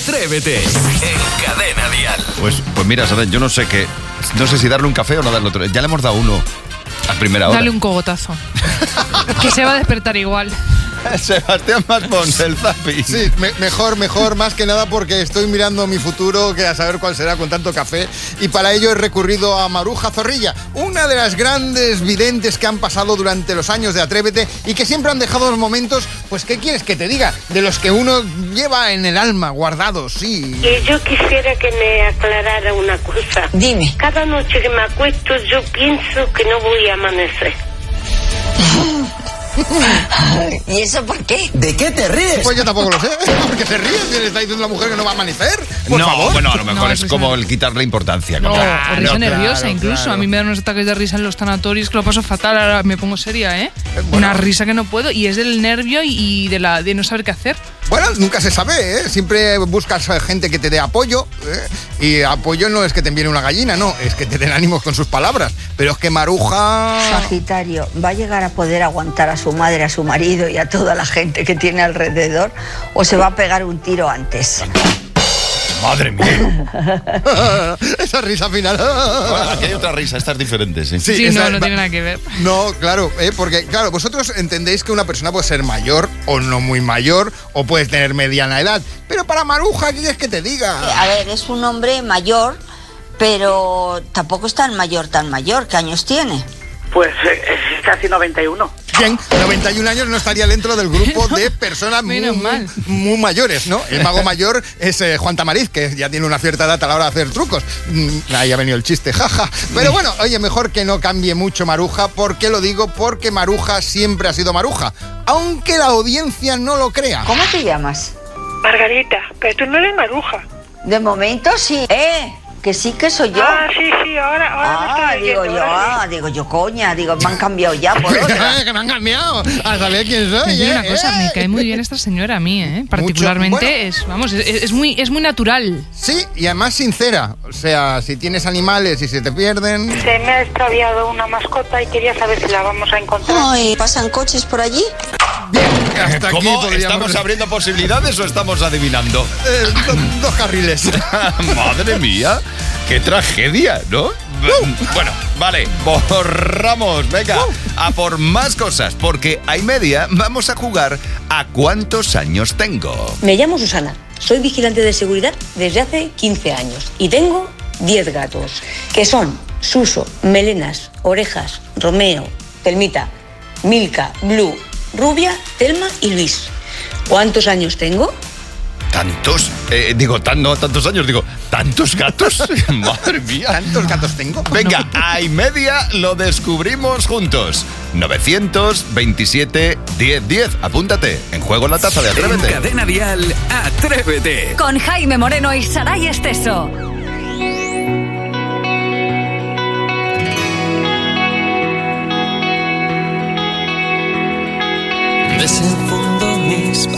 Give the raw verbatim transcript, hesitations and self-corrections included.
Atrévete en Cadena Dial. Pues, pues mira, Sadén, yo no sé qué. No sé si darle un café o no darle otro. Ya le hemos dado uno a primera hora. Dale un cogotazo. Que se va a despertar igual. Sebastián Maspons, el Zapi. Sí, me, mejor, mejor, más que nada porque estoy mirando mi futuro, que a saber cuál será con tanto café, y para ello he recurrido a Maruja Zorrilla, una de las grandes videntes que han pasado durante los años de Atrévete y que siempre han dejado los momentos, pues, ¿qué quieres que te diga? De los que uno lleva en el alma, guardados, sí. Y yo quisiera que me aclarara una cosa. Dime. Cada noche que me acuesto yo pienso que no voy a amanecer. ¿Y eso por qué? ¿De qué te ríes? Pues yo tampoco lo sé. ¿Por qué se ríe? ¿Si le está diciendo a la mujer que no va a amanecer? Por no, favor. bueno, a lo mejor No, es es como risa. el quitarle importancia. No, como- o risa claro, nerviosa incluso. claro. A mí me dan unos ataques de risa en los tanatorios que lo paso fatal. Ahora me pongo seria, ¿eh? bueno. Una risa que no puedo. Y es del nervio y de la de no saber qué hacer. Bueno, nunca se sabe, ¿eh? Siempre buscas a gente que te dé apoyo, ¿eh? Y apoyo no es que te envíe una gallina, no, es que te den ánimos con sus palabras. Pero es que Maruja... Sagitario, ¿va a llegar a poder aguantar a su madre, a su marido y a toda la gente que tiene alrededor? ¿O se va a pegar un tiro antes? Madre mía. Esa risa final. Bueno, aquí hay otra risa, esta es diferente, sí. Sí, esa- no, no tiene nada que ver. No, claro, ¿eh? Porque, claro, vosotros entendéis que una persona puede ser mayor o no muy mayor, o puedes tener mediana edad. Pero para Maruja, ¿qué quieres que te diga? A ver, es un hombre mayor, pero tampoco es tan mayor, tan mayor. ¿Qué años tiene? Pues eh, es casi noventa y uno. Bien, noventa y un años no estaría dentro del grupo de personas muy, Menos muy, mal. muy mayores, ¿no? El mago mayor es eh, Juan Tamariz, que ya tiene una cierta edad a la hora de hacer trucos. Mm, ahí ha venido el chiste, jaja. Pero bueno, oye, mejor que no cambie mucho Maruja. ¿Por qué lo digo? Porque Maruja siempre ha sido Maruja, aunque la audiencia no lo crea. ¿Cómo te llamas? Margarita, pero tú no eres Maruja. De momento sí. ¿Eh? Que sí que soy yo. Ah, sí, sí, ahora, ahora me Ah, estoy digo oyendo, yo, ahora sí. ah, digo yo, coña, digo, me han cambiado ya por otra. Que me han cambiado a saber quién soy. Te digo ¿eh? una cosa, me cae muy bien esta señora a mí, ¿eh? Particularmente bueno. es, vamos, es, es muy, es muy natural. Sí, y además sincera. O sea, si tienes animales y se te pierden... Se me ha extraviado una mascota y quería saber si la vamos a encontrar. Ay, ¿pasan coches por allí? Bien, hasta aquí ¿Cómo? podríamos- ¿Estamos abriendo posibilidades o estamos adivinando? Eh, do- dos carriles. Madre mía, qué tragedia, ¿no? Bueno, vale, borramos, venga, a por más cosas, porque a y media vamos a jugar a cuántos años tengo. Me llamo Susana, soy vigilante de seguridad desde hace quince años y tengo diez gatos, que son Suso, Melenas, Orejas, Romeo, Telmita, Milka, Blue, Rubia, Telma y Luis. ¿Cuántos años tengo? ¿Tantos? Eh, digo, tan, no tantos años, digo, ¿tantos gatos? Madre mía. ¿Tantos gatos tengo? Venga, a y media lo descubrimos juntos. novecientos veintisiete diez diez. Apúntate. En juego la taza de En Atrévete. Cadena Dial, Atrévete. Con Jaime Moreno y Saray Esteso. Me siento